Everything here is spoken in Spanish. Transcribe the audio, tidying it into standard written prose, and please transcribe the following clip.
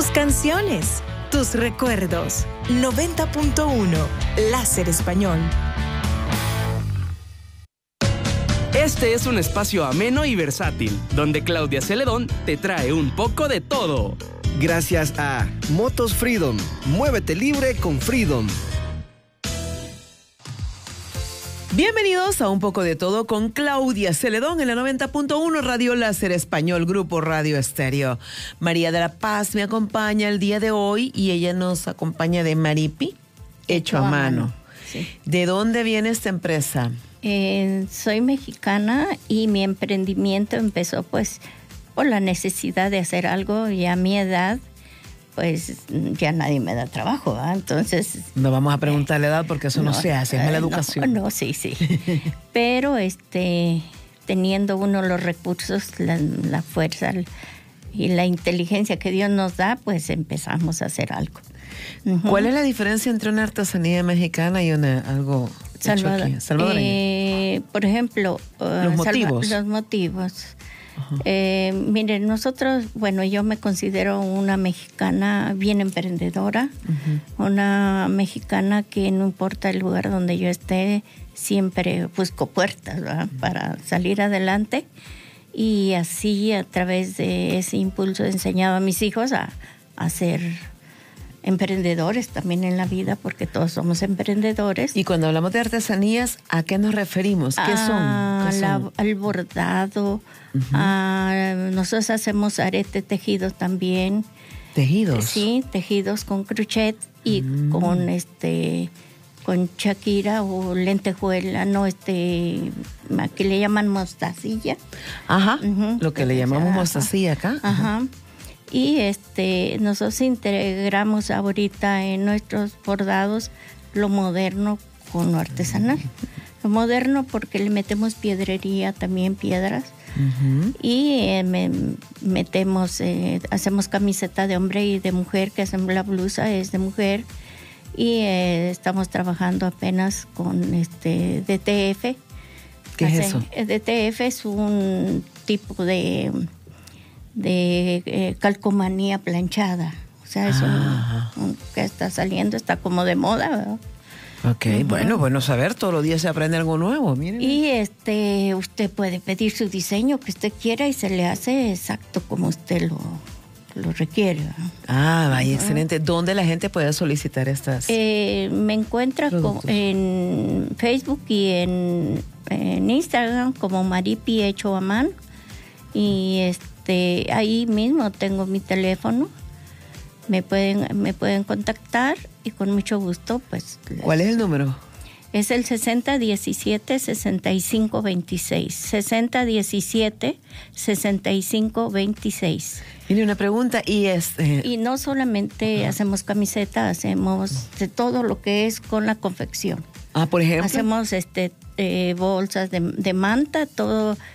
canciones, tus recuerdos. 90.1 Láser Español. Este es un espacio ameno y versátil, donde Claudia Celedón te trae un poco de todo. Gracias a Motos Freedom. Muévete libre con Freedom. Bienvenidos a Un Poco de Todo con Claudia Celedón en la 90.1 Radio Láser Español, Grupo Radio Estéreo. María de la Paz me acompaña el día de hoy y ella nos acompaña de Maripi, hecho a mano. Sí. ¿De dónde viene esta empresa? Soy mexicana y mi emprendimiento empezó pues por la necesidad de hacer algo, y a mi edad pues ya nadie me da trabajo, ¿verdad? Entonces... No vamos a preguntar la edad porque eso no se hace, es la educación. No, sí. Pero teniendo uno los recursos, la fuerza y la inteligencia que Dios nos da, pues empezamos a hacer algo. ¿Cuál es la diferencia entre una artesanía mexicana y algo salvadoreño? Por ejemplo, los motivos. Los motivos. Miren, nosotros, yo me considero una mexicana bien emprendedora, una mexicana que no importa el lugar donde yo esté, siempre busco puertas, ¿verdad?, para salir adelante, y así a través de ese impulso he enseñado a mis hijos a ser emprendedores también en la vida, porque todos somos emprendedores. Y cuando hablamos de artesanías, ¿a qué nos referimos? ¿Qué son? Al bordado. Nosotros hacemos arete tejido también. ¿Tejidos? Sí, tejidos con crochet y con chaquira o lentejuela, aquí le llaman mostacilla. Ajá, lo que le llamamos mostacilla acá. Ajá. Y nosotros integramos ahorita en nuestros bordados lo moderno con lo artesanal. Lo moderno porque le metemos piedrería, también piedras. Y hacemos camiseta de hombre y de mujer, que hacemos la blusa, es de mujer. Y estamos trabajando apenas con DTF. ¿Qué es eso? DTF es un tipo de calcomanía planchada. O sea, es un que está saliendo, está como de moda, ¿verdad? Ok, bueno saber, todos los días se aprende algo nuevo, miren. Y usted puede pedir su diseño que usted quiera y se le hace exacto como usted lo requiere, ¿verdad? Vaya, excelente. ¿Dónde la gente puede solicitar estas? Me encuentra en Facebook y en Instagram como Maripi Hecho a Mano. Y ahí mismo tengo mi teléfono. Me pueden contactar y con mucho gusto, pues. ¿Cuál es el número? Es el 6017-6526. 6017-6526. Tiene una pregunta y Y no solamente hacemos camiseta, hacemos de todo lo que es con la confección. Por ejemplo. Hacemos bolsas de manta, todo